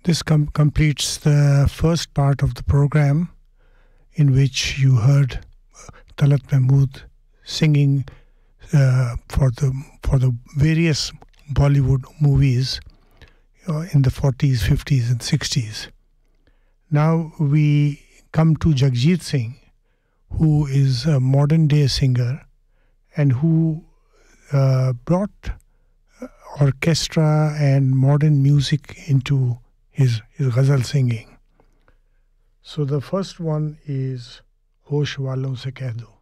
This completes the first part of the program, in which you heard Talat Mahmood singing for the various Bollywood movies in the 40s, 50s and 60s. Now we come to Jagjit Singh, who is a modern day singer and who brought orchestra and modern music into his ghazal singing. So the first one is Hosh Walon Se Keh Do.